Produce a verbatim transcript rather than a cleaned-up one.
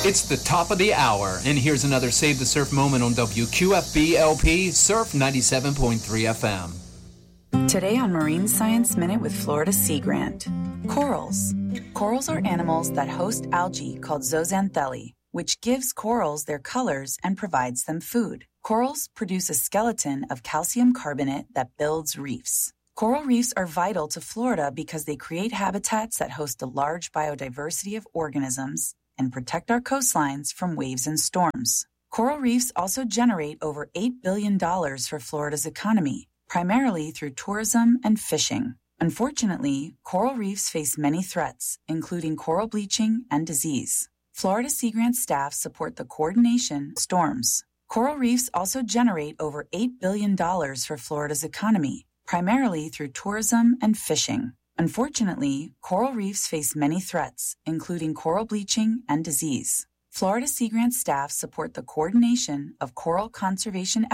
It's the top of the hour, and here's another Save the Surf moment on W Q F B L P Surf ninety-seven point three F M. Today on Marine Science Minute with Florida Sea Grant. Corals. Corals are animals that host algae called zooxanthellae, which gives corals their colors and provides them food. Corals produce a skeleton of calcium carbonate that builds reefs. Coral reefs are vital to Florida because they create habitats that host a large biodiversity of organisms and protect our coastlines from waves and storms. Coral reefs also generate over eight billion dollars for Florida's economy, primarily through tourism and fishing. Unfortunately, coral reefs face many threats, including coral bleaching and disease. Florida Sea Grant staff support the coordination of storms. Coral reefs also generate over eight billion dollars for Florida's economy, primarily through tourism and fishing. Unfortunately, coral reefs face many threats, including coral bleaching and disease. Florida Sea Grant staff support the coordination of coral conservation